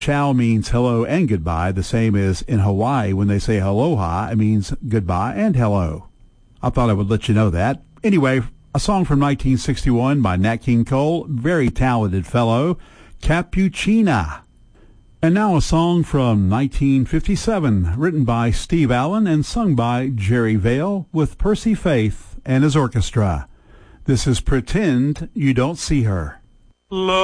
Ciao means hello and goodbye, the same as in Hawaii when they say aloha, it means goodbye and hello. I thought I would let you know that. Anyway, a song from 1961 by Nat King Cole, very talented fellow, Cappuccina. And now a song from 1957, written by Steve Allen and sung by Jerry Vale with Percy Faith and his orchestra. This is Pretend You Don't See Her. Love.